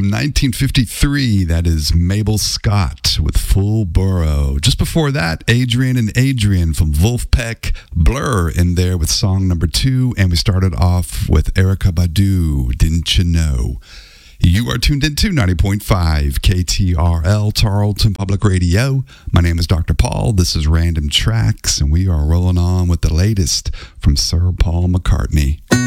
from 1953. That is Mabel Scott with Full Burrow. Just before that, Adrian and Adrian from Wolfpack, Blur in there with song number 2. And we started off with Erykah Badu, Didn't You Know? You are tuned into 90.5 KTRL, Tarleton Public Radio. My name is Dr. Paul. This is Random Tracks, and we are rolling on with the latest from Sir Paul McCartney.